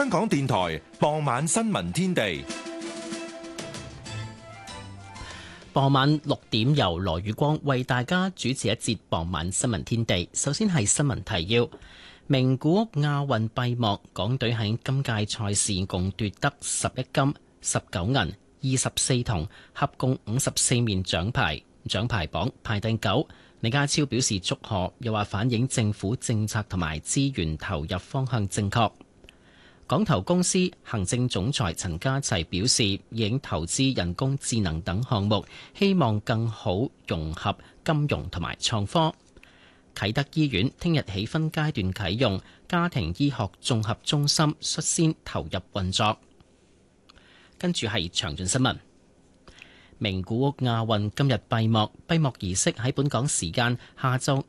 香港電台傍晚新聞天地。 傍晚6點由羅宇光為大家主持一節傍晚新聞天地。首先係新聞提要：名古屋亞運閉幕，港隊喺今屆賽事共奪得11金、19銀、24銅，合共54面獎牌，獎牌榜排第9。李家超表示祝賀，又話反映政府政策同埋資源投入方向正確。港投公司行政總裁陳家齊表示，已經投資人工智能等項目，希望更好融合金融同埋創科。啟德醫院聽日起分階段啟用，家庭醫學綜合中心率先投入運作。跟住係詳盡新聞。名古屋亞運今日閉幕，閉幕儀式喺本港時間下晝